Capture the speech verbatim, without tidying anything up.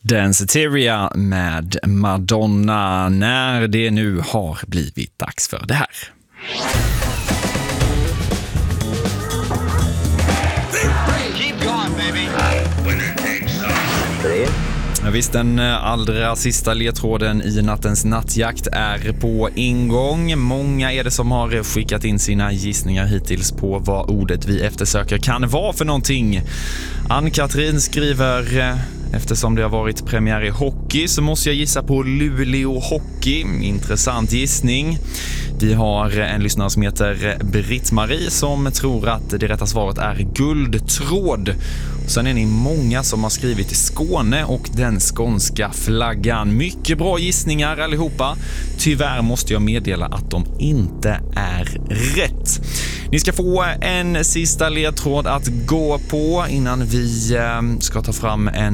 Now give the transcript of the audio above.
Danceteria med Madonna när det nu har blivit dags för det här. Keep going, baby. Ja, visst, den allra sista ledtråden i nattens nattjakt är på ingång. Många är det som har skickat in sina gissningar hittills på vad ordet vi eftersöker kan vara för någonting. Ann-Katrin skriver: eftersom det har varit premiär i hockey så måste jag gissa på Luleå Hockey. Intressant gissning. Vi har en lyssnare som heter Britt-Marie som tror att det rätta svaret är guldtråd. Sen är ni många som har skrivit Skåne och den skånska flaggan. Mycket bra gissningar allihopa. Tyvärr måste jag meddela att de inte är rätt. Ni ska få en sista ledtråd att gå på innan vi ska ta fram en